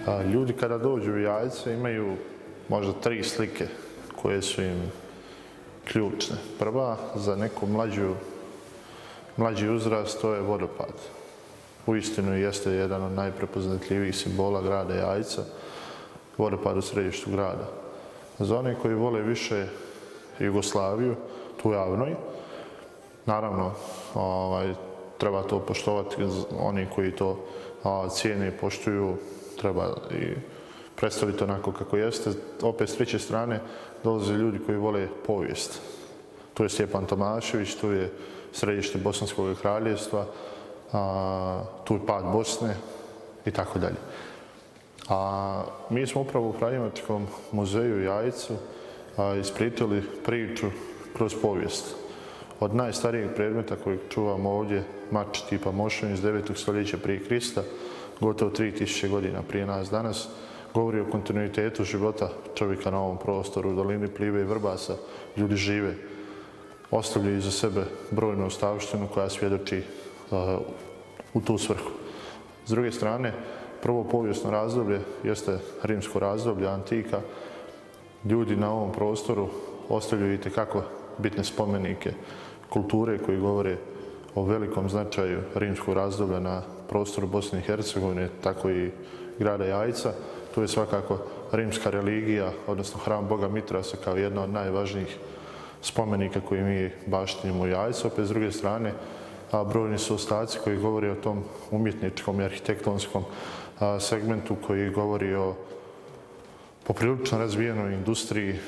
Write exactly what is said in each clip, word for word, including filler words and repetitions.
Ljudi kada dođu u Jajce imaju možda tri slike koje su im ključne. Prva, za neku mlađu, mlađi uzrast, to je vodopad. Uistinu jeste jedan od najprepoznatljivijih simbola grada Jajca, vodopad u središtu grada. Za one koji vole više Jugoslaviju, tu javnoj, naravno ovaj, treba to poštovati, oni koji to a, cijene i poštuju, treba i predstaviti onako kako jeste. Opet s treće strane dolaze ljudi koji vole povijest. Tu je Stjepan Tomašević, tu je središte Bosanskog kraljevstva, a, tu je pad Bosne i tako dalje. A mi smo upravo u Franjevačkom muzeju Jajcu a, ispritili priču kroz povijest. Od najstarijeg predmeta kojeg čuvamo ovdje, mač tipa Mošin iz devetog stoljeća prije Krista, gotovo tri tisuće godina prije nas danas, govori o kontinuitetu života čovjeka na ovom prostoru, u dolini Plive i Vrbasa. Ljudi žive, ostavljaju iza sebe brojnu ostavštinu koja svjedoči uh, u tu svrhu. S druge strane, prvo povijesno razdoblje jeste rimsko razdoblje, antika. Ljudi na ovom prostoru ostavljaju itekako bitne spomenike kulture koji govore o velikom značaju rimskog razdoblja na prostoru Bosne i Hercegovine, tako i grada Jajca. Tu je svakako rimska religija, odnosno hram Boga Mitrasa kao jedna od najvažnijih spomenika koji mi baštinimo u Jajcu. Opet s druge strane, a brojni su ostaci koji govori o tom umjetničkom i arhitektonskom a, segmentu koji govori o poprilično razvijenoj industriji,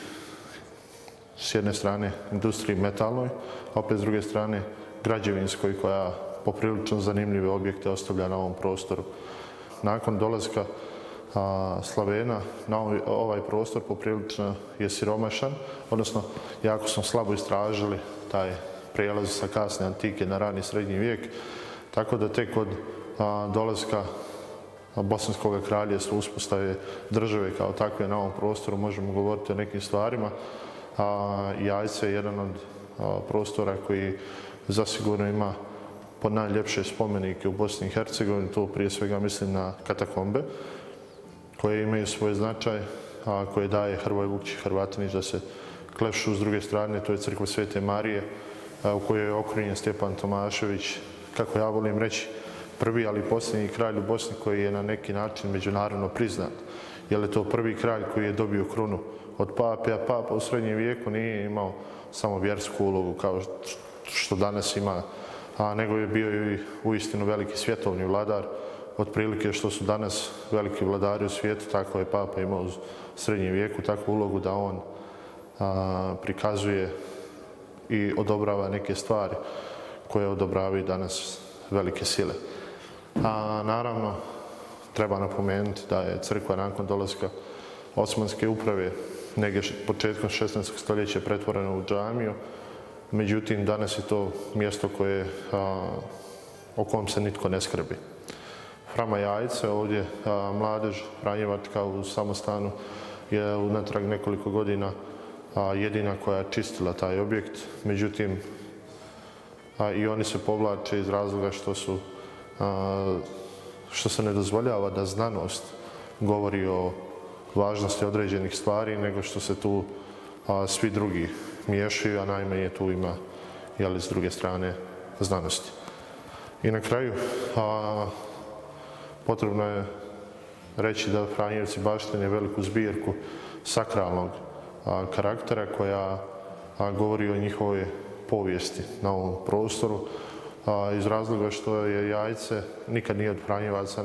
s jedne strane industriji metalnoj, a opet s druge strane građevinskoj koja poprilično zanimljive objekte ostavlja na ovom prostoru. Nakon dolaska a, Slavena na ovaj, ovaj prostor poprilično je siromašan, odnosno jako smo slabo istražili taj prijelaz sa kasne antike na rani srednji vijek, tako da tek od a, dolaska Bosanskog kraljevstva, uspostave države kao takve na ovom prostoru možemo govoriti o nekim stvarima. A, Jajce je jedan od a, prostora koji zasigurno ima pod najljepše spomenike u Bosni i Hercegovini, tu prije svega mislim na katakombe, koje imaju svoj značaj, a koje daje Hrvoje Vukčić Hrvatinić da se klešu. S druge strane, to je crkva Svete Marije, a, u kojoj je okrunjen Stjepan Tomašević, kako ja volim reći, prvi, ali posljednji kralj u Bosni koji je na neki način međunarodno priznat. Jer je to prvi kralj koji je dobio krunu od pape, a papa u srednjem vijeku nije imao samo vjersku ulogu kao što danas ima, a nego je bio i uistinu veliki svjetovni vladar. Otprilike što su danas veliki vladari u svijetu, tako je papa imao u srednjem vijeku takvu ulogu da on a, prikazuje i odobrava neke stvari koje odobravaju danas velike sile. A naravno, treba napomenuti da je crkva nakon dolaska Osmanske uprave negdje početkom šesnaestog stoljeća pretvorena u džamiju. Međutim, danas je to mjesto koje, a, o kom se nitko ne skrbi. Frama Jajce, ovdje a, mladež Franjevačka u samostanu je unatrag nekoliko godina a, jedina koja je čistila taj objekt. Međutim, a, i oni se povlače iz razloga što su a, što se ne dozvoljava da znanost govori o važnosti određenih stvari, nego što se tu a, svi drugi miješaju, a najmanje tu ima, jeli, s druge strane, znanosti. I na kraju, a, potrebno je reći da Franjevci baštine veliku zbirku sakralnog a, karaktera koja a, govori o njihovoj povijesti na ovom prostoru, a, iz razloga što je Jajce nikad nije od Franjevaca